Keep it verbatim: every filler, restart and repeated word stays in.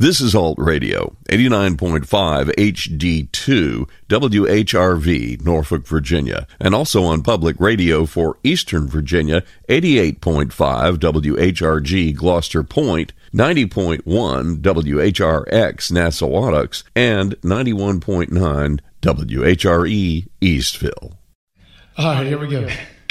This is Alt Radio, eighty-nine point five H D two, W H R V, Norfolk, Virginia, and also on public radio for Eastern Virginia, eighty-eight point five W H R G, Gloucester Point, ninety point one W H R X, Nassawadox, and ninety-one point nine W H R E, Eastville. All right, here we go.